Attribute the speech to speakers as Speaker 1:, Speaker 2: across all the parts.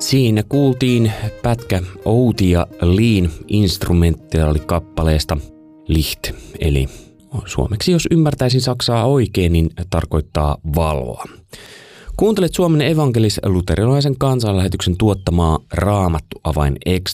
Speaker 1: Siinä kuultiin pätkä Outi ja Liin instrumentaalikappaleesta Licht, eli suomeksi jos ymmärtäisin saksaa oikein, niin tarkoittaa valoa. Kuuntelet Suomen evankelis-luterilaisen kansanlähetyksen tuottamaa Raamattu Avain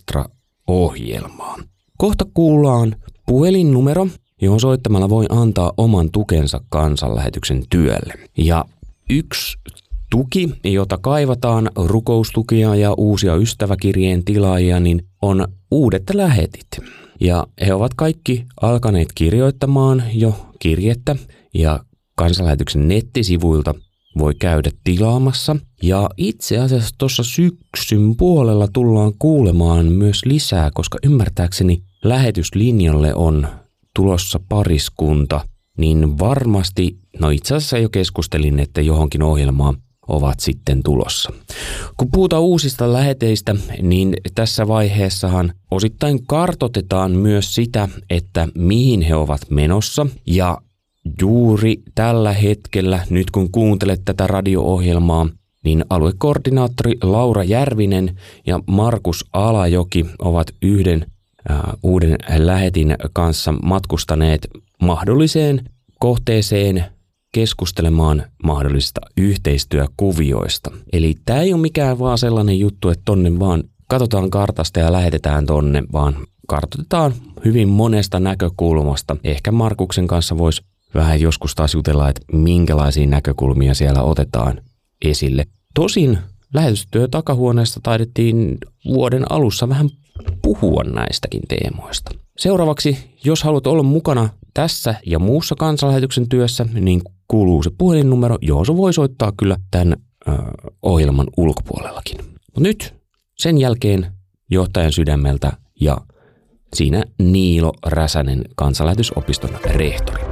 Speaker 1: Extra-ohjelmaa. Kohta kuullaan puhelinnumero, johon soittamalla voi antaa oman tukensa kansanlähetyksen työlle. Ja yksi tuki, jota kaivataan, rukoustukia ja uusia ystäväkirjeen tilaajia, niin on uudet lähetit. Ja he ovat kaikki alkaneet kirjoittamaan jo kirjettä ja kansanlähetyksen nettisivuilta voi käydä tilaamassa. Ja itse asiassa tuossa syksyn puolella tullaan kuulemaan myös lisää, koska ymmärtääkseni lähetyslinjalle on tulossa pariskunta, niin varmasti, itse asiassa jo keskustelin, että johonkin ohjelmaan ovat sitten tulossa. Kun puhutaan uusista läheteistä, niin tässä vaiheessahan osittain kartoitetaan myös sitä, että mihin he ovat menossa. Ja juuri tällä hetkellä, nyt kun kuuntelet tätä radio-ohjelmaa, niin aluekoordinaattori Laura Järvinen ja Markus Alajoki ovat yhden uuden lähetin kanssa matkustaneet mahdolliseen kohteeseen keskustelemaan mahdollisista yhteistyökuvioista. Eli tämä ei ole mikään vaan sellainen juttu, että tonne vaan katsotaan kartasta ja lähetetään tonne, vaan kartoitetaan hyvin monesta näkökulmasta. Ehkä Markuksen kanssa voisi vähän joskus taas jutella, että minkälaisia näkökulmia siellä otetaan esille. Tosin lähetystyö takahuoneesta taidettiin vuoden alussa vähän puhua näistäkin teemoista. Seuraavaksi, jos haluat olla mukana tässä ja muussa kansanlähetyksen työssä, niin kuuluu se puhelinnumero, johon se voi soittaa kyllä tämän ohjelman ulkopuolellakin. Mutta nyt sen jälkeen johtajan sydämeltä ja siinä Niilo Räsänen, kansanlähetysopiston rehtori.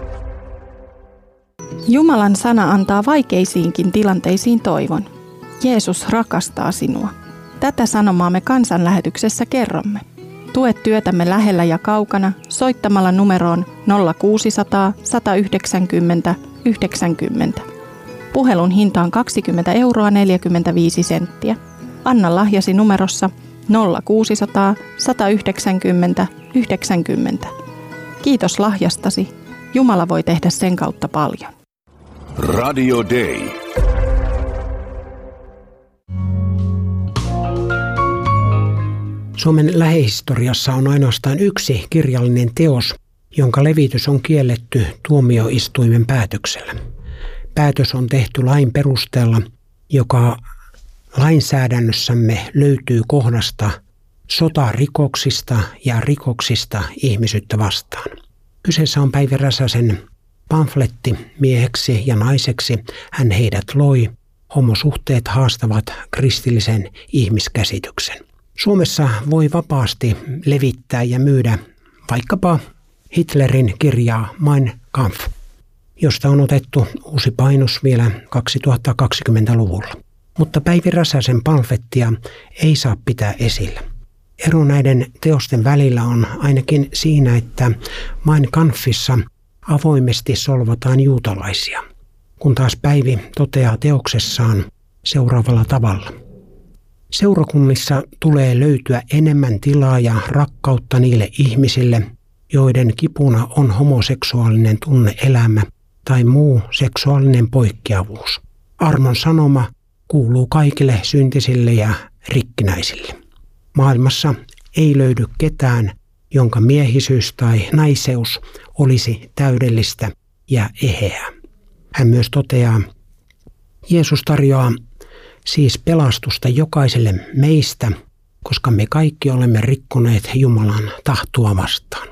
Speaker 2: Jumalan sana antaa vaikeisiinkin tilanteisiin toivon. Jeesus rakastaa sinua. Tätä sanomaa me kansanlähetyksessä kerromme. Tue työtämme lähellä ja kaukana soittamalla numeroon 0600 190 90. Puhelun hinta on 20,45 €. Anna lahjasi numerossa 0600 190 90. Kiitos lahjastasi. Jumala voi tehdä sen kautta paljon.
Speaker 3: Radio Day.
Speaker 4: Suomen lähihistoriassa on ainoastaan yksi kirjallinen teos, jonka levitys on kielletty tuomioistuimen päätöksellä. Päätös on tehty lain perusteella, joka lainsäädännössämme löytyy kohdasta sotarikoksista ja rikoksista ihmisyyttä vastaan. Kyseessä on Päivi Räsäsen pamfletti Mieheksi ja naiseksi hän heidät loi. Homosuhteet haastavat kristillisen ihmiskäsityksen. Suomessa voi vapaasti levittää ja myydä vaikkapa Hitlerin kirjaa Mein Kampf, josta on otettu uusi painos vielä 2020-luvulla. Mutta Päivi Räsäsen pamflettia ei saa pitää esillä. Ero näiden teosten välillä on ainakin siinä, että Mein Kampfissa avoimesti solvataan juutalaisia, kun taas Päivi toteaa teoksessaan seuraavalla tavalla. Seurakunnissa tulee löytyä enemmän tilaa ja rakkautta niille ihmisille, joiden kipuna on homoseksuaalinen tunne-elämä tai muu seksuaalinen poikkeavuus. Armon sanoma kuuluu kaikille syntisille ja rikkinäisille. Maailmassa ei löydy ketään, jonka miehisyys tai naiseus olisi täydellistä ja eheää. Hän myös toteaa, Jeesus tarjoaa siis pelastusta jokaiselle meistä, koska me kaikki olemme rikkoneet Jumalan tahtoa vastaan.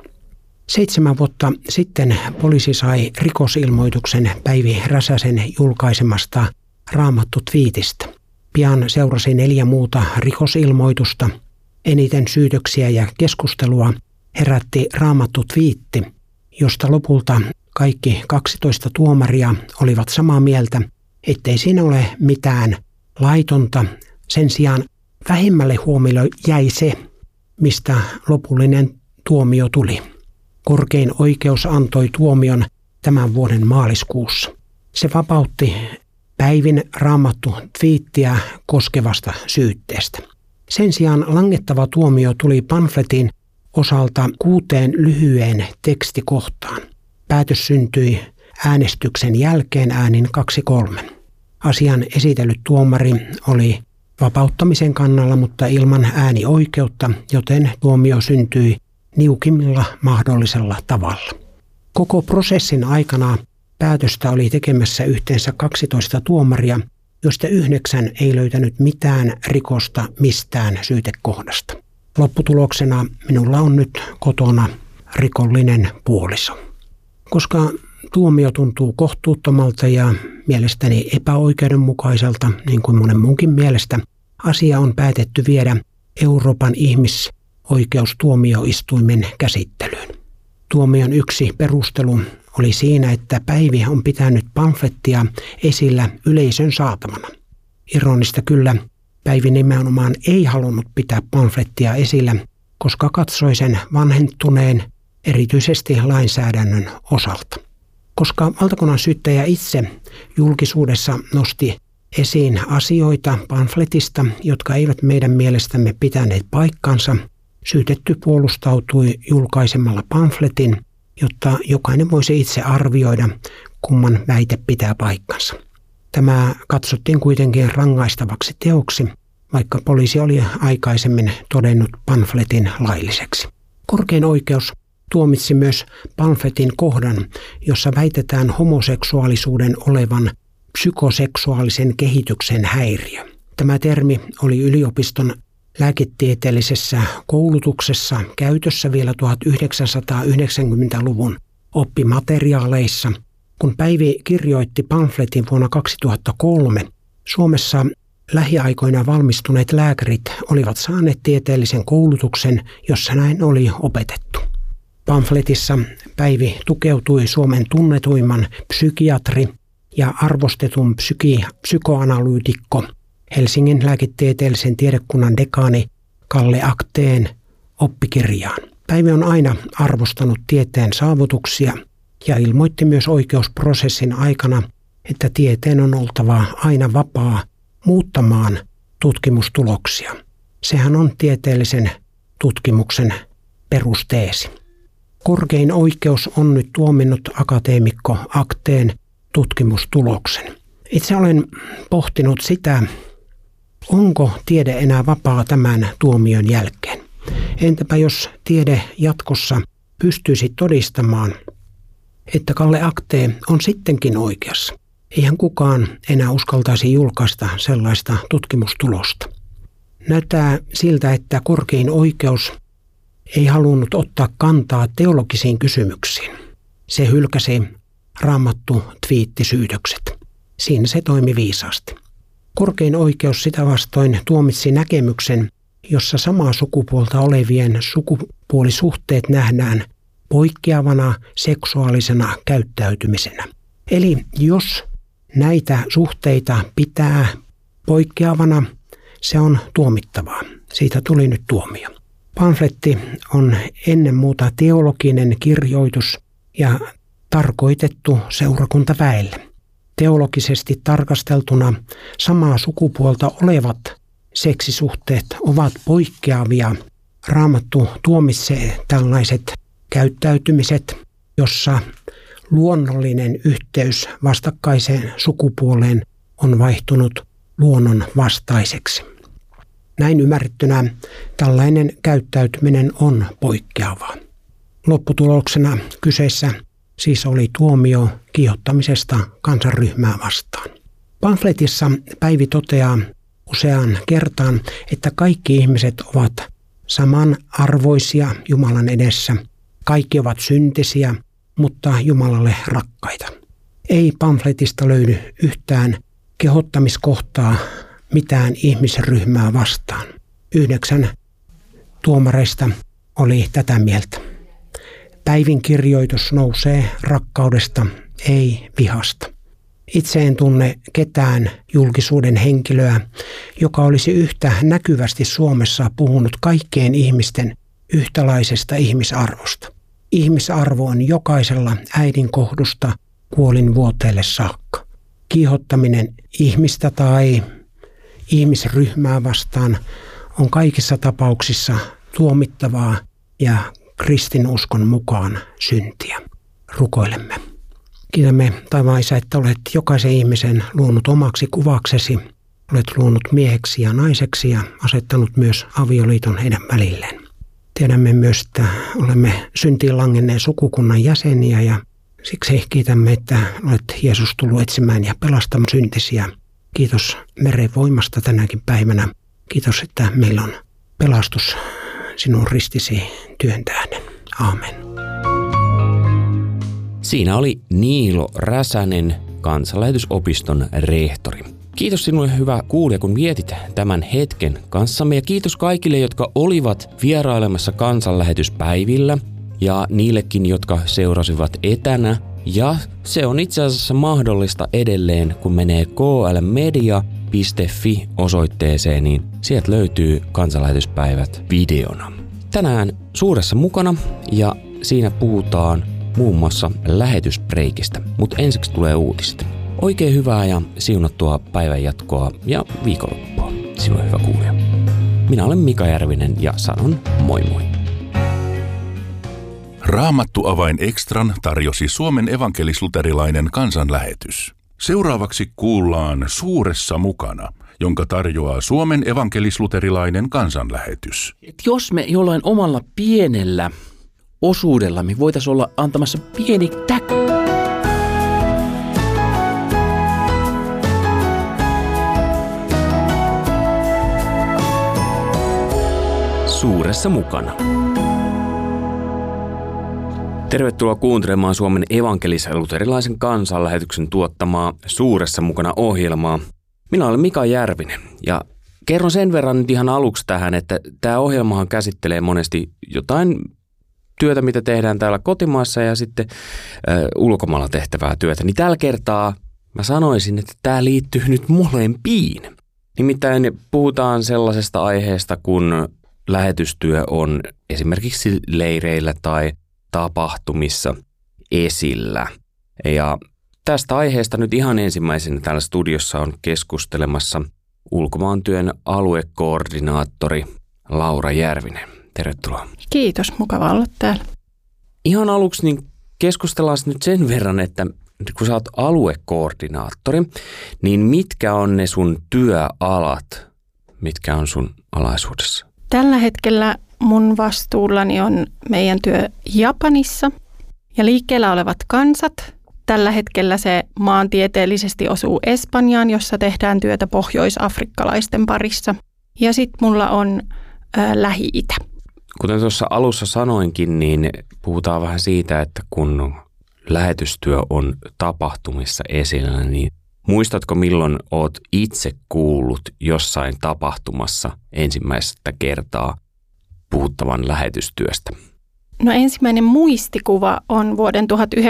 Speaker 4: 7 vuotta sitten poliisi sai rikosilmoituksen Päivi Räsäsen julkaisemasta Raamattu-twiitistä. Pian seurasi 4 muuta rikosilmoitusta. Eniten syytöksiä ja keskustelua herätti Raamattu-twiitti, josta lopulta kaikki 12 tuomaria olivat samaa mieltä, ettei siinä ole mitään laitonta. Sen sijaan vähemmälle huomiolle jäi se, mistä lopullinen tuomio tuli. Korkein oikeus antoi tuomion tämän vuoden maaliskuussa. Se vapautti Päivin Raamattu-twiittiä koskevasta syytteestä. Sen sijaan langettava tuomio tuli pamfletin osalta 6 lyhyeen tekstikohtaan. Päätös syntyi äänestyksen jälkeen äänin 2-3. Asian esitellyt tuomari oli vapauttamisen kannalla, mutta ilman äänioikeutta, joten tuomio syntyi niukimmilla mahdollisella tavalla. Koko prosessin aikana päätöstä oli tekemässä yhteensä 12 tuomaria, joista 9 ei löytänyt mitään rikosta mistään syytekohdasta. Lopputuloksena minulla on nyt kotona rikollinen puoliso. Koska tuomio tuntuu kohtuuttomalta ja mielestäni epäoikeudenmukaiselta, niin kuin monen muunkin mielestä, asia on päätetty viedä Euroopan ihmisoikeustuomioistuimen käsittelyyn. Tuomion yksi perustelu oli siinä, että Päivi on pitänyt pamflettia esillä yleisön saatavana. Ironista kyllä, Päivi nimenomaan ei halunnut pitää pamflettia esillä, koska katsoi sen vanhentuneen erityisesti lainsäädännön osalta. Koska valtakunnan syyttäjä itse julkisuudessa nosti esiin asioita pamfletista, jotka eivät meidän mielestämme pitäneet paikkansa, syytetty puolustautui julkaisemalla pamfletin, jotta jokainen voisi itse arvioida, kumman väite pitää paikkansa. Tämä katsottiin kuitenkin rangaistavaksi teoksi, vaikka poliisi oli aikaisemmin todennut pamfletin lailliseksi. Korkein oikeus tuomitsi myös pamfletin kohdan, jossa väitetään homoseksuaalisuuden olevan psykoseksuaalisen kehityksen häiriö. Tämä termi oli yliopiston lääketieteellisessä koulutuksessa käytössä vielä 1990-luvun oppimateriaaleissa. Kun Päivi kirjoitti pamfletin vuonna 2003, Suomessa lähiaikoina valmistuneet lääkärit olivat saaneet tieteellisen koulutuksen, jossa näin oli opetettu. Pamfletissa Päivi tukeutui Suomen tunnetuimman psykiatri ja arvostetun psykoanalyytikko Helsingin lääketieteellisen tiedekunnan dekaani Kalle Akteen oppikirjaan. Päivi on aina arvostanut tieteen saavutuksia ja ilmoitti myös oikeusprosessin aikana, että tieteen on oltava aina vapaa muuttamaan tutkimustuloksia. Sehän on tieteellisen tutkimuksen perusteesi. Korkein oikeus on nyt tuominnut akateemikko Akteen tutkimustuloksen. Itse olen pohtinut sitä, onko tiede enää vapaa tämän tuomion jälkeen. Entäpä jos tiede jatkossa pystyisi todistamaan, että Kalle Aktee on sittenkin oikeassa. Eihän kukaan enää uskaltaisi julkaista sellaista tutkimustulosta. Näyttää siltä, että korkein oikeus ei halunnut ottaa kantaa teologisiin kysymyksiin. Se hylkäsi raamattu-twiittisyytökset. Siinä se toimi viisaasti. Korkein oikeus sitä vastoin tuomitsi näkemyksen, jossa samaa sukupuolta olevien sukupuolisuhteet nähdään poikkeavana seksuaalisena käyttäytymisenä. Eli jos näitä suhteita pitää poikkeavana, se on tuomittavaa. Siitä tuli nyt tuomio. Pamfletti on ennen muuta teologinen kirjoitus ja tarkoitettu seurakuntaväelle. Teologisesti tarkasteltuna samaa sukupuolta olevat seksisuhteet ovat poikkeavia. Raamattu tuomitsee tällaiset käyttäytymiset, jossa luonnollinen yhteys vastakkaiseen sukupuoleen on vaihtunut luonnon vastaiseksi. Näin ymmärrettynä tällainen käyttäytyminen on poikkeavaa. Lopputuloksena kyseessä siis oli tuomio kiihottamisesta kansanryhmää vastaan. Pamfletissa Päivi toteaa useaan kertaan, että kaikki ihmiset ovat samanarvoisia Jumalan edessä. Kaikki ovat syntisiä, mutta Jumalalle rakkaita. Ei pamfletista löydy yhtään kehottamiskohtaa mitään ihmisryhmää vastaan. 9 tuomareista oli tätä mieltä. Päivin kirjoitus nousee rakkaudesta, ei vihasta. Itse en tunne ketään julkisuuden henkilöä, joka olisi yhtä näkyvästi Suomessa puhunut kaikkien ihmisten yhtäläisestä ihmisarvosta. Ihmisarvo on jokaisella äidin kohdusta kuolinvuoteelle saakka. Kiihottaminen ihmistä tai ihmisryhmää vastaan on kaikissa tapauksissa tuomittavaa ja kristinuskon mukaan syntiä. Rukoilemme. Kiitämme taivaan Isä, että olet jokaisen ihmisen luonut omaksi kuvaksesi. Olet luonut mieheksi ja naiseksi ja asettanut myös avioliiton heidän välilleen. Tiedämme myös, että olemme syntiin langenneen sukukunnan jäseniä ja siksi kiitämme, että olet Jeesus tullut etsimään ja pelastamaan syntisiä. Kiitos meren voimasta tänäkin päivänä. Kiitos, että meillä on pelastus sinun ristisi työn tähden. Aamen.
Speaker 1: Siinä oli Niilo Räsänen, Kansanlähetysopiston rehtori. Kiitos sinulle hyvä kuulija, kun vietit tämän hetken kanssamme ja kiitos kaikille, jotka olivat vierailemassa kansanlähetyspäivillä ja niillekin, jotka seurasivat etänä. Ja se on itse asiassa mahdollista edelleen, kun menee klmedia.fi osoitteeseen, niin sieltä löytyy kansanlähetyspäivät videona. Tänään Suuressa mukana ja siinä puhutaan muun muassa lähetysbreikistä, mutta ensiksi tulee uutiset. Oikein hyvää ja siunattua päivän jatkoa ja viikonloppua. Sinulle hyvä kuulija. Minä olen Mika Järvinen ja sanon moi moi.
Speaker 3: Raamattu-avain Extran tarjosi Suomen evankelis-luterilainen kansanlähetys. Seuraavaksi kuullaan Suuressa mukana, jonka tarjoaa Suomen evankelis-luterilainen kansanlähetys.
Speaker 5: Jos me jollain omalla pienellä osuudella me voitaisiin olla antamassa pieni
Speaker 1: Suuressa mukana. Tervetuloa kuuntelemaan Suomen evankelis-luterilaisen kansanlähetyksen tuottamaa Suuressa mukana -ohjelmaa. Minä olen Mika Järvinen ja kerron sen verran nyt ihan aluksi tähän, että tämä ohjelmahan käsittelee monesti jotain työtä, mitä tehdään täällä kotimaassa ja sitten ulkomailla tehtävää työtä. Niin tällä kertaa mä sanoisin, että tämä liittyy nyt molempiin. Nimittäin puhutaan sellaisesta aiheesta, kun lähetystyö on esimerkiksi leireillä tai tapahtumissa esillä. Ja tästä aiheesta nyt ihan ensimmäisenä täällä studiossa on keskustelemassa ulkomaantyön aluekoordinaattori Laura Järvinen. Tervetuloa.
Speaker 2: Kiitos, mukava olla täällä.
Speaker 1: Ihan aluksi niin keskustellaan nyt sen verran, että kun sä oot aluekoordinaattori, niin mitkä on ne sun työalat, mitkä on sun alaisuudessa?
Speaker 2: Tällä hetkellä mun vastuullani on meidän työ Japanissa ja liikkeellä olevat kansat. Tällä hetkellä se maantieteellisesti osuu Espanjaan, jossa tehdään työtä pohjoisafrikkalaisten parissa. Ja sitten mulla on Lähi-Itä.
Speaker 1: Kuten tuossa alussa sanoinkin, niin puhutaan vähän siitä, että kun lähetystyö on tapahtumissa esillä, niin muistatko milloin oot itse kuullut jossain tapahtumassa ensimmäistä kertaa puhuttavan lähetystyöstä?
Speaker 2: No ensimmäinen muistikuva on vuoden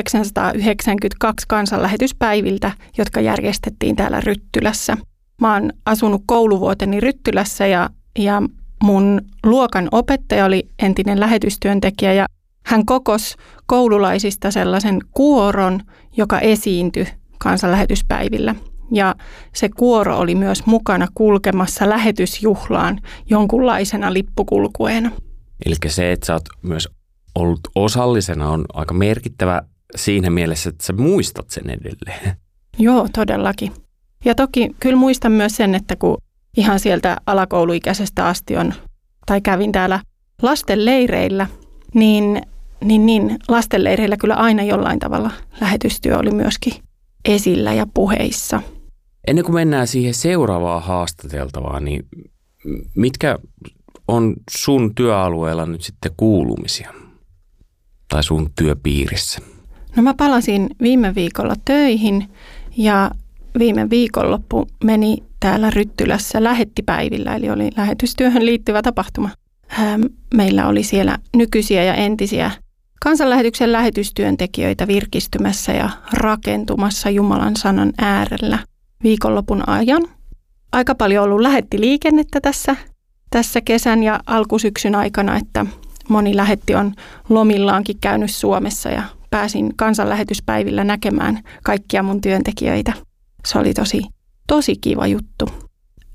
Speaker 2: 1992 kansanlähetyspäiviltä, jotka järjestettiin täällä Ryttylässä. Mä oon asunut kouluvuoteni Ryttylässä ja mun luokan opettaja oli entinen lähetystyöntekijä ja hän kokosi koululaisista sellaisen kuoron, joka esiintyi kansanlähetyspäivillä. Ja se kuoro oli myös mukana kulkemassa lähetysjuhlaan jonkunlaisena lippukulkueena.
Speaker 1: Eli se, että sä oot myös ollut osallisena, on aika merkittävä siinä mielessä, että sä muistat sen edelleen.
Speaker 2: Joo, todellakin. Ja toki kyllä muistan myös sen, että kun ihan sieltä alakouluikäisestä asti kävin täällä lastenleireillä, niin lastenleireillä kyllä aina jollain tavalla lähetystyö oli myöskin esillä ja puheissa.
Speaker 1: Ennen kuin mennään siihen seuraavaan haastateltavaan, niin mitkä on sun työalueella nyt sitten kuulumisia tai sun työpiirissä?
Speaker 2: No mä palasin viime viikolla töihin ja viime viikonloppu meni täällä Ryttylässä lähettipäivillä, eli oli lähetystyöhön liittyvä tapahtuma. Meillä oli siellä nykyisiä ja entisiä kansanlähetyksen lähetystyöntekijöitä virkistymässä ja rakentumassa Jumalan sanan äärellä viikonlopun ajan. Aika paljon on ollut lähettiliikennettä tässä kesän ja alkusyksyn aikana, että moni lähetti on lomillaankin käynyt Suomessa ja pääsin kansanlähetyspäivillä näkemään kaikkia mun työntekijöitä. Se oli tosi kiva juttu.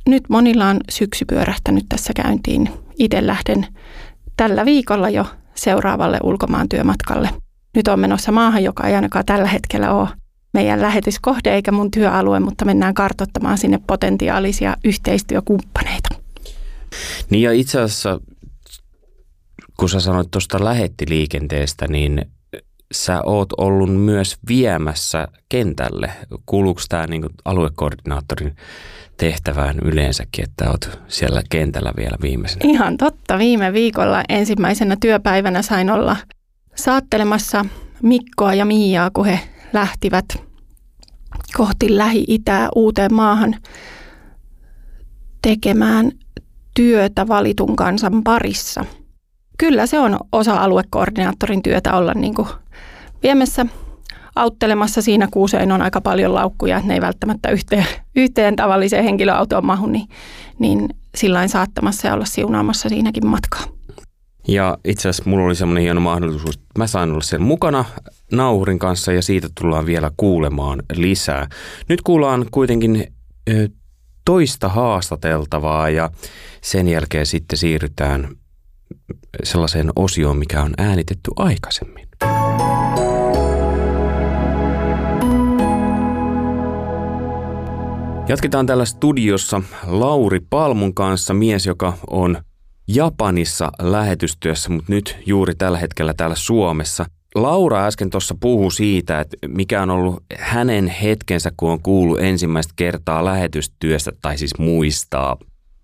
Speaker 2: nyt monilla on syksy pyörähtänyt tässä käyntiin. Itse lähden tällä viikolla jo seuraavalle ulkomaan työmatkalle. Nyt on menossa maahan, joka ei ainakaan tällä hetkellä ole meidän lähetyskohde eikä mun työalue, mutta mennään kartoittamaan sinne potentiaalisia yhteistyökumppaneita.
Speaker 1: Niin ja itse asiassa, kun sä sanoit tuosta lähettiliikenteestä, niin sä oot ollut myös viemässä kentälle. Kuuluuko tämä niin aluekoordinaattorin tehtävään yleensäkin, että oot siellä kentällä vielä viimeisenä?
Speaker 2: Ihan totta. Viime viikolla ensimmäisenä työpäivänä sain olla saattelemassa Mikkoa ja Miiaa, kun he lähtivät kohti Lähi-Itää uuteen maahan tekemään työtä valitun kansan parissa. Kyllä se on osa aluekoordinaattorin työtä olla niin kuin viemässä, auttelemassa siinä, kun usein on aika paljon laukkuja, että ne ei välttämättä yhteen tavalliseen henkilöautoon mahu, niin sillain saattamassa ja olla siunaamassa siinäkin matkaa.
Speaker 1: Ja itse asiassa mulla oli semmoinen hieno mahdollisuus, että mä sain olla sen mukana nauhurin kanssa ja siitä tullaan vielä kuulemaan lisää. Nyt kuullaan kuitenkin toista haastateltavaa ja sen jälkeen sitten siirrytään sellaiseen osioon, mikä on äänitetty aikaisemmin. Jatketaan täällä studiossa Lauri Palmun kanssa, mies, joka on Japanissa lähetystyössä, mutta nyt juuri tällä hetkellä täällä Suomessa. Laura äsken tuossa puhui siitä, että mikä on ollut hänen hetkensä, kun on kuullut ensimmäistä kertaa lähetystyöstä, tai siis muistaa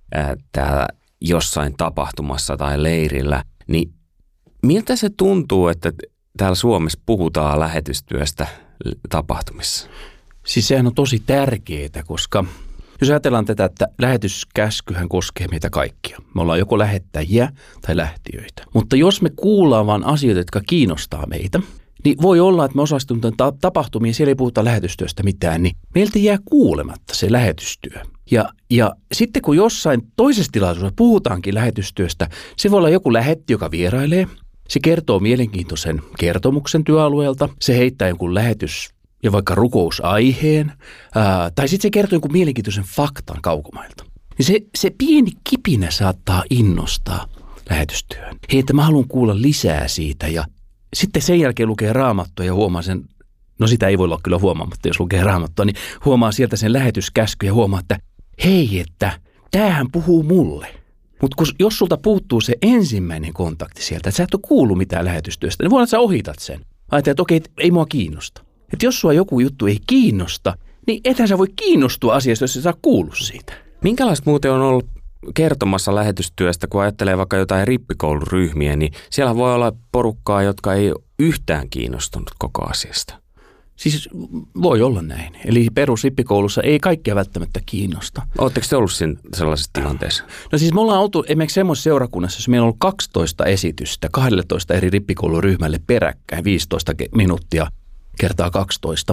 Speaker 1: täällä jossain tapahtumassa tai leirillä. Niin miltä se tuntuu, että täällä Suomessa puhutaan lähetystyöstä tapahtumissa?
Speaker 5: Siis sehän on tosi tärkeää, koska jos ajatellaan tätä, että lähetyskäskyhän koskee meitä kaikkia. Me ollaan joko lähettäjiä tai lähtiöitä. Mutta jos me kuullaan vaan asioita, jotka kiinnostaa meitä, niin voi olla, että me osallistumme tapahtumiin, siellä ei puhuta lähetystyöstä mitään, niin meiltä jää kuulematta se lähetystyö. Ja sitten kun jossain toisessa tilaisuudessa puhutaankin lähetystyöstä, se voi olla joku lähetti, joka vierailee. Se kertoo mielenkiintoisen kertomuksen työalueelta. Se heittää jonkun lähetys ja vaikka rukousaiheen, tai sitten se kertoo jonkun mielenkiintoisen faktan kaukomailta. Niin se pieni kipinä saattaa innostaa lähetystyöhön. Hei, että mä haluan kuulla lisää siitä, ja sitten sen jälkeen lukee Raamattua ja huomaa sen, no sitä ei voi olla kyllä huomaamatta, jos lukee Raamattua, niin huomaa sieltä sen lähetyskäsky ja huomaa, että hei, että tämähän puhuu mulle. Mutta jos sulta puuttuu se ensimmäinen kontakti sieltä, että sä et ole kuullut mitään lähetystyöstä, niin voi olla, että sä ohitat sen. Ajattelet, että okei, ei mua kiinnosta. Että jos sua joku juttu ei kiinnosta, niin ethän sä voi kiinnostua asiasta, jos sä saa kuullut siitä.
Speaker 1: Minkälaista muuten on ollut kertomassa lähetystyöstä, kun ajattelee vaikka jotain rippikouluryhmiä, niin siellä voi olla porukkaa, jotka ei ole yhtään kiinnostunut koko asiasta.
Speaker 5: Siis voi olla näin. Eli perusrippikoulussa ei kaikkia välttämättä kiinnosta.
Speaker 1: Oletteko te ollut siinä sellaisessa tilanteessa?
Speaker 5: No siis me ollaan oltu esimerkiksi semmoisessa seurakunnassa, jossa meillä on ollut 12 esitystä 12 eri rippikouluryhmälle peräkkäin 15 minuuttia kertaa 12.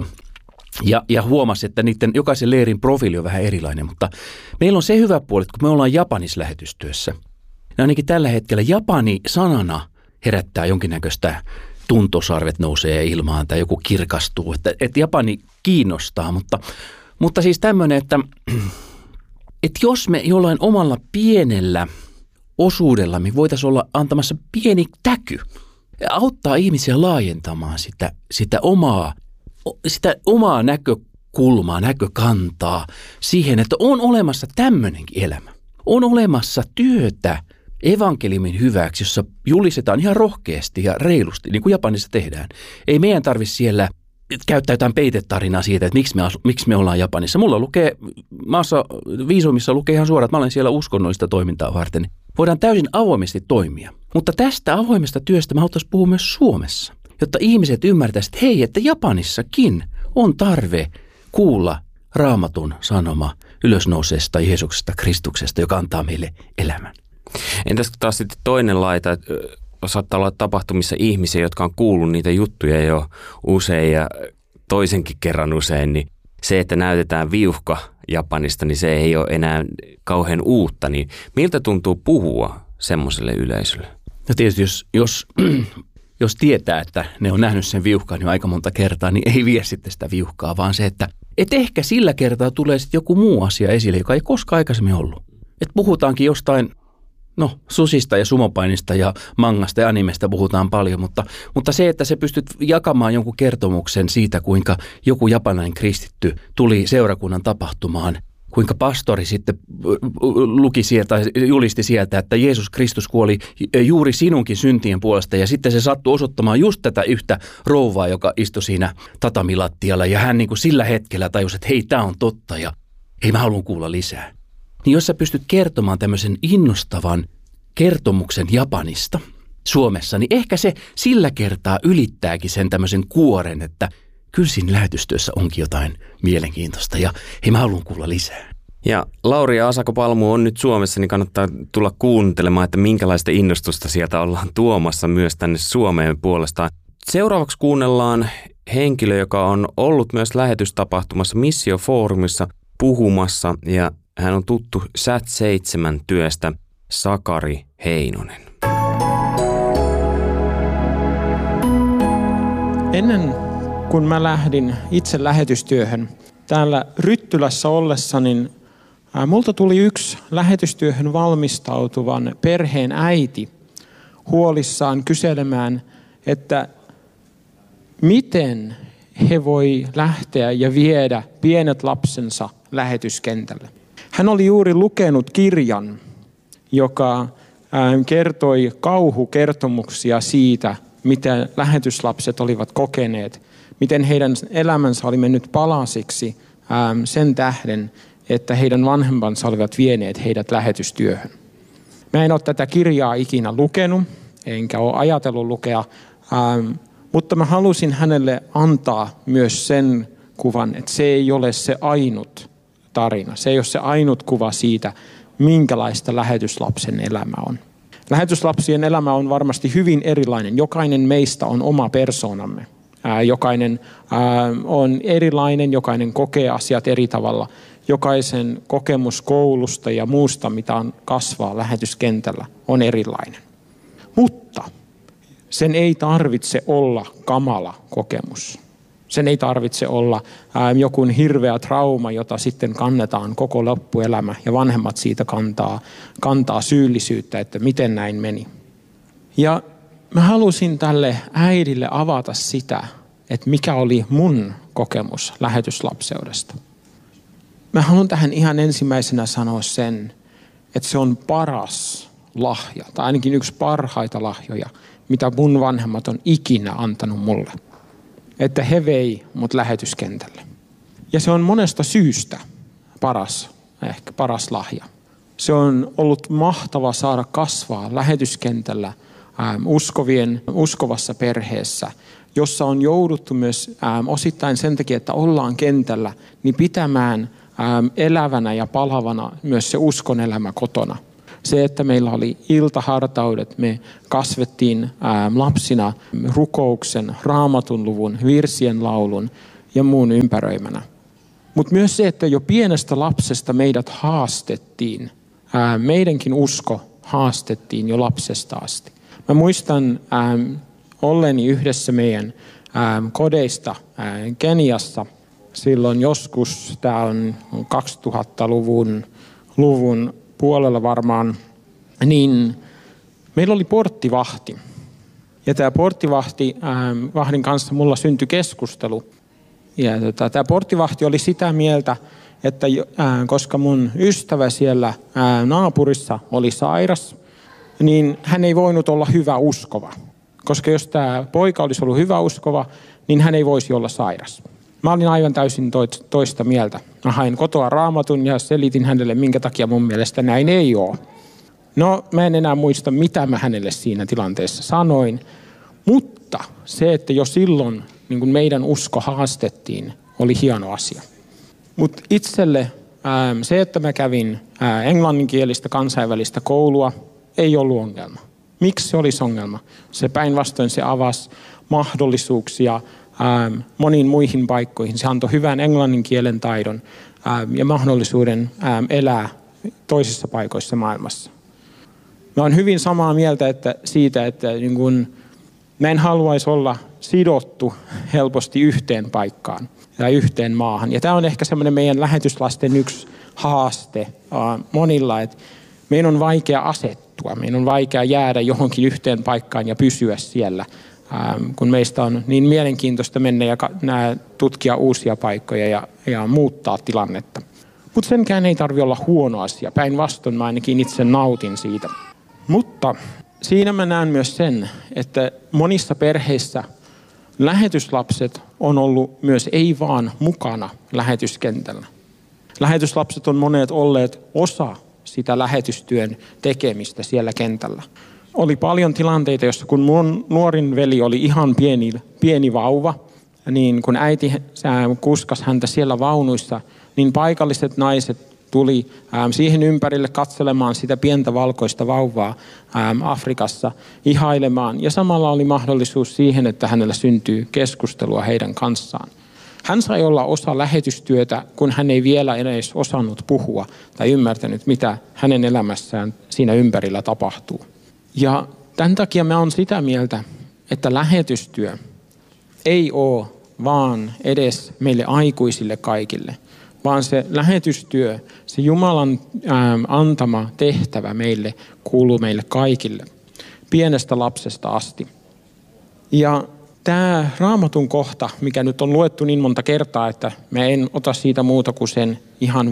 Speaker 5: Ja huomasi, että niiden jokaisen leirin profiili on vähän erilainen, mutta meillä on se hyvä puoli, että kun me ollaan Japanissa lähetystyössä, niin ainakin tällä hetkellä Japani sanana herättää jonkinnäköistä tuntosarvet nousee ilmaan tai joku kirkastuu, että Japani kiinnostaa, mutta siis tämmöinen, että jos me jollain omalla pienellä osuudella me voitaisiin olla antamassa pieni täky ja auttaa ihmisiä laajentamaan sitä omaa näkökulmaa, näkökantaa siihen, että on olemassa tämmöinenkin elämä. On olemassa työtä evankeliumin hyväksi, jossa julistetaan ihan rohkeasti ja reilusti, niin kuin Japanissa tehdään. Ei meidän tarvitse siellä käyttää jotain peitetarinaa siitä, että miksi me ollaan Japanissa. Mulla lukee, maassa viisumissa lukee ihan suoraan, että mä olen siellä uskonnollista toimintaa varten. Voidaan täysin avoimesti toimia. Mutta tästä avoimesta työstä mä haluaisin puhua myös Suomessa, jotta ihmiset ymmärtäisivät, että hei, että Japanissakin on tarve kuulla Raamatun sanoma ylösnouseesta Jeesuksesta, Kristuksesta, joka antaa meille elämän.
Speaker 1: Entäs taas sitten toinen laita, että saattaa olla tapahtumissa ihmisiä, jotka on kuullut niitä juttuja jo usein ja toisenkin kerran usein, niin se, että näytetään viuhka Japanista, niin se ei ole enää kauhean uutta, niin miltä tuntuu puhua semmoiselle yleisölle?
Speaker 5: No tietysti jos tietää, että ne on nähnyt sen viuhkan jo aika monta kertaa, niin ei vie sitten sitä viuhkaa, vaan se, että Että ehkä sillä kertaa tulee sitten joku muu asia esille, joka ei koskaan aikaisemmin ollut. Että puhutaankin jostain, susista ja sumopainista ja mangasta ja animesta puhutaan paljon, mutta se, että sä pystyt jakamaan jonkun kertomuksen siitä, kuinka joku japanilainen kristitty tuli seurakunnan tapahtumaan, kuinka pastori sitten luki sieltä, julisti sieltä, että Jeesus Kristus kuoli juuri sinunkin syntien puolesta ja sitten se sattui osoittamaan just tätä yhtä rouvaa, joka istui siinä tatamilattialla ja hän niin kuin sillä hetkellä tajusi, että hei, tämä on totta ja hei, mä haluan kuulla lisää. Niin jos sä pystyt kertomaan tämmöisen innostavan kertomuksen Japanista Suomessa, niin ehkä se sillä kertaa ylittääkin sen tämmöisen kuoren, että kyllä siinä lähetystyössä onkin jotain mielenkiintoista ja hei, mä haluan kuulla lisää.
Speaker 1: Ja Lauri ja Asako Palmu on nyt Suomessa, niin kannattaa tulla kuuntelemaan, että minkälaista innostusta sieltä ollaan tuomassa myös tänne Suomeen puolestaan. Seuraavaksi kuunnellaan henkilö, joka on ollut myös lähetystapahtumassa Missio-foorumissa puhumassa ja hän on tuttu Sat7 työstä, Sakari Heinonen.
Speaker 6: Ennen kuin mä lähdin itse lähetystyöhön täällä Ryttylässä ollessa, niin multa tuli yksi lähetystyöhön valmistautuvan perheen äiti huolissaan kyselemään, että miten he voi lähteä ja viedä pienet lapsensa lähetyskentälle. Hän oli juuri lukenut kirjan, joka kertoi kauhukertomuksia siitä, mitä lähetyslapset olivat kokeneet, miten heidän elämänsä oli mennyt palasiksi sen tähden, että heidän vanhempansa olivat vieneet heidät lähetystyöhön. Mä en ole tätä kirjaa ikinä lukenut, enkä ole ajatellut lukea, mutta mä halusin hänelle antaa myös sen kuvan, että se ei ole se ainut tarina. Se ei ole se ainut kuva siitä, minkälaista lähetyslapsen elämä on. Lähetyslapsien elämä on varmasti hyvin erilainen. Jokainen meistä on oma persoonamme. Jokainen on erilainen, jokainen kokee asiat eri tavalla. Jokaisen kokemus koulusta ja muusta, mitä on kasvaa lähetyskentällä, on erilainen. Mutta sen ei tarvitse olla kamala kokemus. Sen ei tarvitse olla joku hirveä trauma, jota sitten kannetaan koko loppuelämä ja vanhemmat siitä kantaa syyllisyyttä, että miten näin meni. Ja mä halusin tälle äidille avata sitä, että mikä oli mun kokemus lähetyslapseudesta. Mä haluan tähän ihan ensimmäisenä sanoa sen, että se on paras lahja, tai ainakin yksi parhaita lahjoja, mitä mun vanhemmat on ikinä antanut mulle. Että he vei mut lähetyskentälle. Ja se on monesta syystä paras lahja. Se on ollut mahtava saada kasvaa lähetyskentällä uskovassa perheessä, jossa on jouduttu myös osittain sen takia, että ollaan kentällä, niin pitämään elävänä ja palavana myös se uskon elämä kotona. Se, että meillä oli iltahartaudet, me kasvettiin lapsina rukouksen, raamatun luvun, virsien laulun ja muun ympäröimänä. Mutta myös se, että jo pienestä lapsesta meidät haastettiin, meidänkin usko haastettiin jo lapsesta asti. Mä muistan olleni yhdessä meidän kodeista Keniassa silloin joskus, tämä on 2000-luvun puolella varmaan, niin meillä oli porttivahti. Ja tämä porttivahdin kanssa mulla syntyi keskustelu. Ja tämä porttivahti oli sitä mieltä, että koska mun ystävä siellä naapurissa oli sairas, niin hän ei voinut olla hyvä uskova. Koska jos tämä poika olisi ollut hyvä uskova, niin hän ei voisi olla sairas. Mä olin aivan täysin toista mieltä. Mä hain kotoa raamatun ja selitin hänelle, minkä takia mun mielestä näin ei ole. No, mä en enää muista, mitä mä hänelle siinä tilanteessa sanoin. Mutta se, että jo silloin niin kun meidän usko haastettiin, oli hieno asia. Mutta itselle se, että mä kävin englanninkielistä kansainvälistä koulua, ei ollut ongelma. Miksi se olisi ongelma? Se päinvastoin se avasi mahdollisuuksia moniin muihin paikkoihin. Se antoi hyvän englannin kielen taidon ja mahdollisuuden elää toisissa paikoissa maailmassa. Mä olen hyvin samaa mieltä siitä, että niin kun mä en haluaisi olla sidottu helposti yhteen paikkaan. yhteen maahan. Ja tämä on ehkä semmoinen meidän lähetyslasten yksi haaste monilla, että meidän on vaikea asettua, meidän on vaikea jäädä johonkin yhteen paikkaan ja pysyä siellä, kun meistä on niin mielenkiintoista mennä ja tutkia uusia paikkoja ja muuttaa tilannetta. Mutta senkään ei tarvitse olla huono asia. Päinvastoin mä ainakin itse nautin siitä. Mutta siinä mä näen myös sen, että monissa perheissä lähetyslapset on ollut myös ei vaan mukana lähetyskentällä. Lähetyslapset on monet olleet osa sitä lähetystyön tekemistä siellä kentällä. Oli paljon tilanteita, jossa kun mun nuorin veli oli ihan pieni vauva, niin kun äiti kuskasi häntä siellä vaunuissa, niin paikalliset naiset tuli siihen ympärille katselemaan sitä pientä valkoista vauvaa Afrikassa, ihailemaan. Ja samalla oli mahdollisuus siihen, että hänellä syntyy keskustelua heidän kanssaan. Hän sai olla osa lähetystyötä, kun hän ei vielä edes osannut puhua tai ymmärtänyt, mitä hänen elämässään siinä ympärillä tapahtuu. Ja tämän takia mä oon sitä mieltä, että lähetystyö ei ole vaan edes meille aikuisille kaikille, vaan se lähetystyö, se Jumalan antama tehtävä meille kuuluu meille kaikille, pienestä lapsesta asti. Ja tämä Raamatun kohta, mikä nyt on luettu niin monta kertaa, että mä en ota siitä muuta kuin sen ihan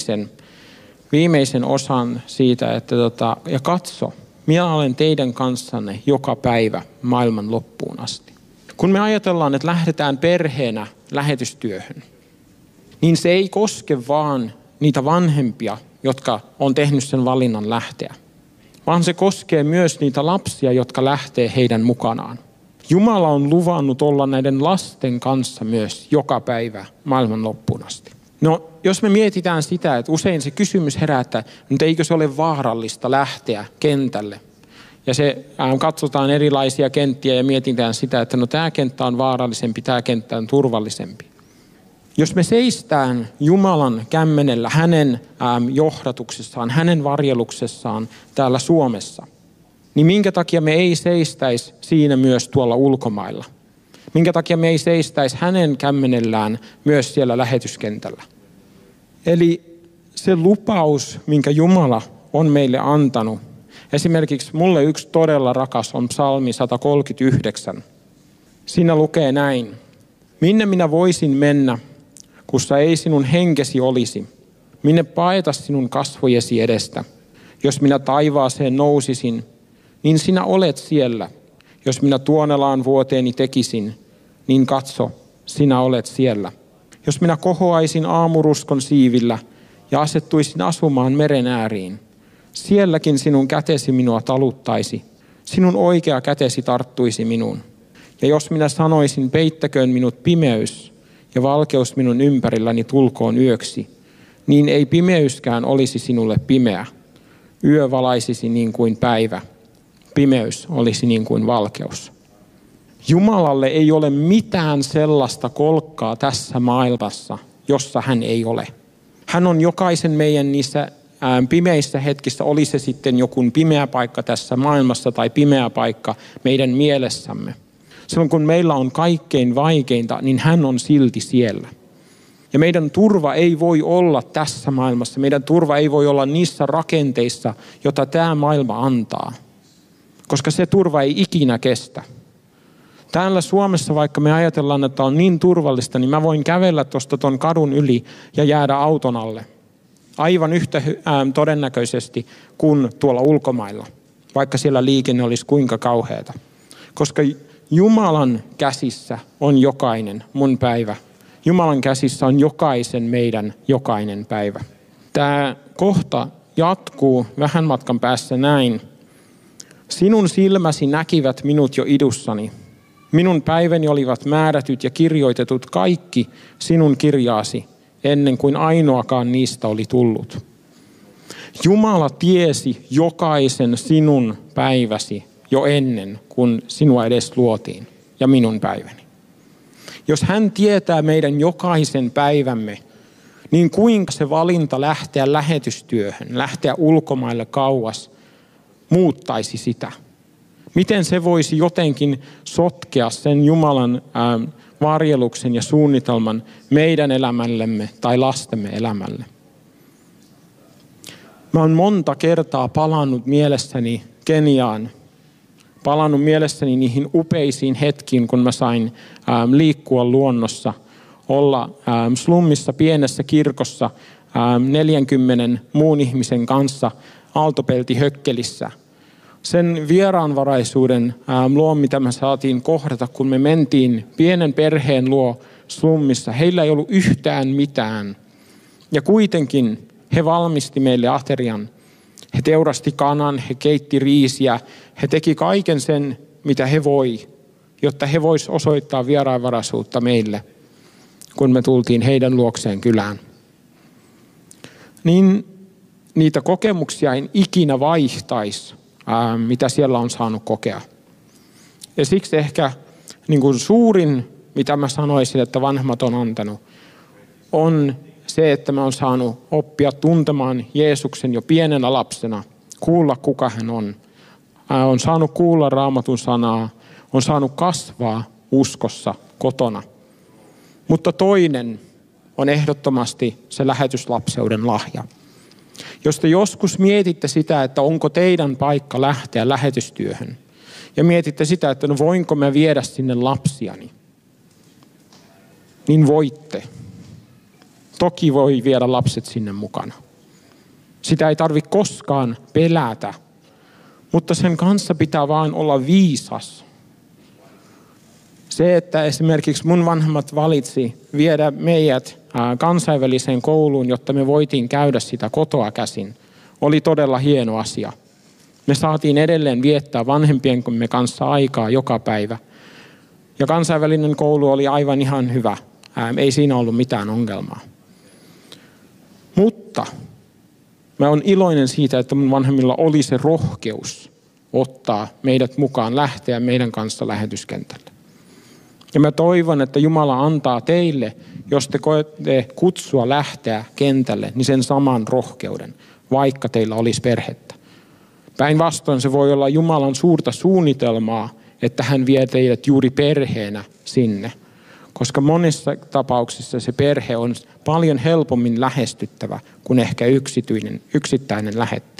Speaker 6: viimeisen osan siitä, että ja katso, minä olen teidän kanssanne joka päivä maailman loppuun asti. Kun me ajatellaan, että lähdetään perheenä lähetystyöhön, niin se ei koske vaan niitä vanhempia, jotka on tehnyt sen valinnan lähteä, vaan se koskee myös niitä lapsia, jotka lähtee heidän mukanaan. Jumala on luvannut olla näiden lasten kanssa myös joka päivä maailman loppuun asti. No, jos me mietitään sitä, että usein se kysymys herättää, mutta eikö se ole vaarallista lähteä kentälle? Ja se katsotaan erilaisia kenttiä ja mietitään sitä, että no tämä kenttä on vaarallisempi, tämä kenttä on turvallisempi. Jos me seistään Jumalan kämmenellä hänen johdatuksessaan, hänen varjeluksessaan täällä Suomessa, niin minkä takia me ei seistäisi siinä myös tuolla ulkomailla? Minkä takia me ei seistäisi hänen kämmenellään myös siellä lähetyskentällä? Eli se lupaus, minkä Jumala on meille antanut, esimerkiksi mulle yksi todella rakas on Psalmi 139. Siinä lukee näin: minne minä voisin mennä, kussa ei sinun henkesi olisi? Minne paeta sinun kasvojesi edestä? Jos minä taivaaseen nousisin, niin sinä olet siellä. Jos minä tuonelaan vuoteeni tekisin, niin katso, sinä olet siellä. Jos minä kohoaisin aamuruskon siivillä ja asettuisin asumaan meren ääriin, sielläkin sinun kätesi minua taluttaisi, sinun oikea kätesi tarttuisi minuun. Ja jos minä sanoisin, peittäköön minut pimeys ja valkeus minun ympärilläni tulkoon yöksi, niin ei pimeyskään olisi sinulle pimeä. Yö valaisisi niin kuin päivä, pimeys olisi niin kuin valkeus. Jumalalle ei ole mitään sellaista kolkkaa tässä maailmassa, jossa hän ei ole. Hän on jokaisen meidän niissä pimeissä hetkissä, oli se sitten joku pimeä paikka tässä maailmassa tai pimeä paikka meidän mielessämme. Silloin kun meillä on kaikkein vaikeinta, niin hän on silti siellä. Ja meidän turva ei voi olla tässä maailmassa. Meidän turva ei voi olla niissä rakenteissa, jota tämä maailma antaa. Koska se turva ei ikinä kestä. Täällä Suomessa, vaikka me ajatellaan, että on niin turvallista, niin mä voin kävellä tuosta ton kadun yli ja jäädä auton alle. Aivan yhtä todennäköisesti kuin tuolla ulkomailla, vaikka siellä liikenne olisi kuinka kauheata. Koska Jumalan käsissä on jokainen mun päivä. Jumalan käsissä on jokaisen meidän jokainen päivä. Tämä kohta jatkuu vähän matkan päässä näin. Sinun silmäsi näkivät minut jo idussani. Minun päiväni olivat määrätyt ja kirjoitetut kaikki sinun kirjaasi, ennen kuin ainoakaan niistä oli tullut. Jumala tiesi jokaisen sinun päiväsi jo ennen kuin sinua edes luotiin ja minun päiväni. Jos hän tietää meidän jokaisen päivämme, niin kuinka se valinta lähteä lähetystyöhön, lähteä ulkomaille kauas, muuttaisi sitä? Miten se voisi jotenkin sotkea sen Jumalan varjeluksen ja suunnitelman meidän elämällemme tai lastemme elämälle. Mä oon monta kertaa palannut mielessäni Keniaan. Palannut mielessäni niihin upeisiin hetkiin, kun mä sain liikkua luonnossa, olla slummissa pienessä kirkossa 40 muun ihmisen kanssa aaltopeltihökkelissä. Sen vieraanvaraisuuden luo, mitä me saatiin kohdata, kun me mentiin pienen perheen luo slummissa. Heillä ei ollut yhtään mitään. Ja kuitenkin he valmisti meille aterian. He teurasti kanan, he keitti riisiä, he teki kaiken sen, mitä he voi, jotta he vois osoittaa vieraanvaraisuutta meille, kun me tultiin heidän luokseen kylään. Niin niitä kokemuksia en ikinä vaihtaisi, mitä siellä on saanut kokea. Ja siksi ehkä niin kuin suurin, mitä mä sanoisin, että vanhemmat on antanut, on se, että mä oon saanut oppia tuntemaan Jeesuksen jo pienenä lapsena, kuulla kuka hän on. On saanut kuulla Raamatun sanaa, on saanut kasvaa uskossa kotona. Mutta toinen on ehdottomasti se lähetyslapseuden lahja. Jos te joskus mietitte sitä, että onko teidän paikka lähteä lähetystyöhön, ja mietitte sitä, että no voinko mä viedä sinne lapsiani, niin voitte. Toki voi viedä lapset sinne mukana. Sitä ei tarvitse koskaan pelätä, mutta sen kanssa pitää vain olla viisas. Se, että esimerkiksi mun vanhemmat valitsi viedä meidät kansainväliseen kouluun, jotta me voitiin käydä sitä kotoa käsin, oli todella hieno asia. Me saatiin edelleen viettää vanhempiemme kanssa aikaa joka päivä. Ja kansainvälinen koulu oli aivan ihan hyvä. Ei siinä ollut mitään ongelmaa. Mutta mä oon iloinen siitä, että mun vanhemmilla oli se rohkeus ottaa meidät mukaan, lähteä meidän kanssa lähetyskentälle. Ja mä toivon, että Jumala antaa teille, jos te koette kutsua lähteä kentälle, niin sen saman rohkeuden, vaikka teillä olisi perhettä. Päinvastoin se voi olla Jumalan suurta suunnitelmaa, että hän vie teidät juuri perheenä sinne. Koska monissa tapauksissa se perhe on paljon helpommin lähestyttävä kuin ehkä yksittäinen lähetti.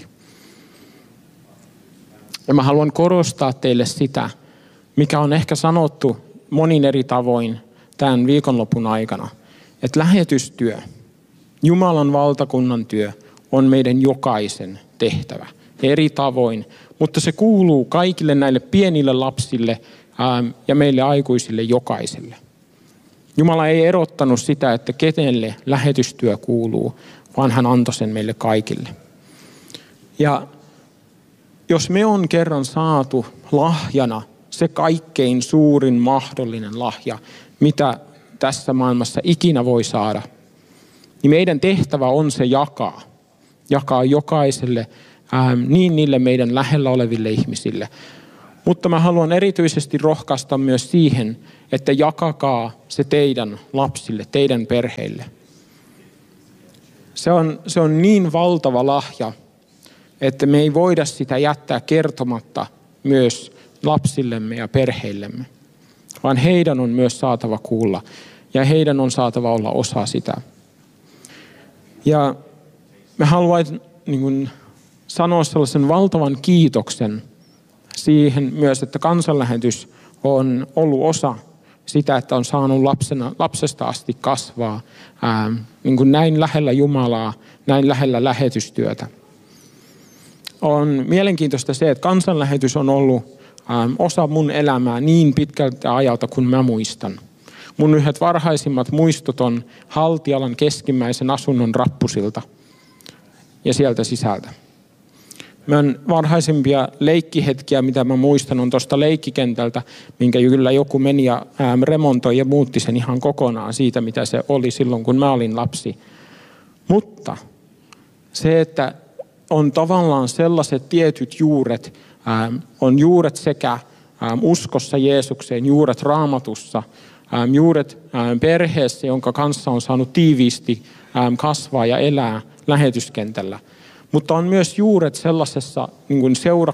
Speaker 6: Ja mä haluan korostaa teille sitä, mikä on ehkä sanottu monin eri tavoin tämän viikonlopun aikana, että lähetystyö, Jumalan valtakunnan työ on meidän jokaisen tehtävä eri tavoin, mutta se kuuluu kaikille näille pienille lapsille ja meille aikuisille jokaiselle. Jumala ei erottanut sitä, että kenelle lähetystyö kuuluu, vaan hän antoi sen meille kaikille. Ja jos me on kerran saatu lahjana se kaikkein suurin mahdollinen lahja, mitä tässä maailmassa ikinä voi saada, niin meidän tehtävä on se jakaa. Jakaa jokaiselle, niin niille meidän lähellä oleville ihmisille. Mutta mä haluan erityisesti rohkaista myös siihen, että jakakaa se teidän lapsille, teidän perheille. Se on niin valtava lahja, että me ei voida sitä jättää kertomatta myös lapsillemme ja perheillemme, vaan heidän on myös saatava kuulla ja heidän on saatava olla osa sitä. Ja mä haluan sanoa sellaisen valtavan kiitoksen siihen myös, että kansanlähetys on ollut osa sitä, että on saanut lapsesta asti kasvaa näin lähellä Jumalaa, näin lähellä lähetystyötä. On mielenkiintoista se, että kansanlähetys on ollut osa mun elämää niin pitkältä ajalta kuin mä muistan. Mun yhdet varhaisimmat muistot on Haltialan keskimmäisen asunnon rappusilta ja sieltä sisältä. Varhaisimpia leikkihetkiä, mitä mä muistan, on tuosta leikkikentältä, minkä kyllä joku meni ja remontoi ja muutti sen ihan kokonaan siitä, mitä se oli silloin, kun mä olin lapsi. Mutta se, että on tavallaan sellaiset tietyt juuret, on juuret sekä uskossa Jeesukseen, juuret Raamatussa, juuret perheessä, jonka kanssa on saanut tiiviisti kasvaa ja elää lähetyskentällä. Mutta on myös juuret sellaisessa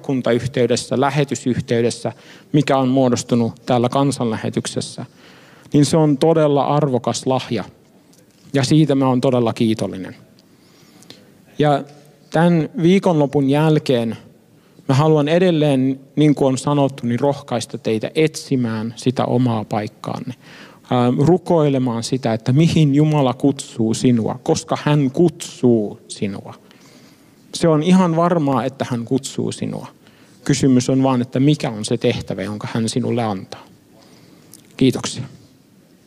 Speaker 6: seurakuntayhteydessä, lähetysyhteydessä, mikä on muodostunut täällä kansanlähetyksessä. niin se on todella arvokas lahja. Ja siitä mä oon todella kiitollinen. Ja tämän viikonlopun jälkeen mä haluan edelleen, niin kuin on sanottu, niin rohkaista teitä etsimään sitä omaa paikkaanne. Rukoilemaan sitä, että mihin Jumala kutsuu sinua, koska hän kutsuu sinua. Se on ihan varmaa, että hän kutsuu sinua. Kysymys on vaan, että mikä on se tehtävä, jonka hän sinulle antaa. Kiitoksia.